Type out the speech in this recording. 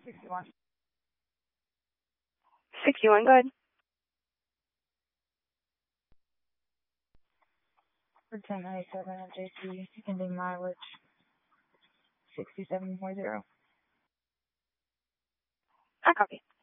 61. 61, good. For 1097 MJC, ending mileage 67.0. I copy.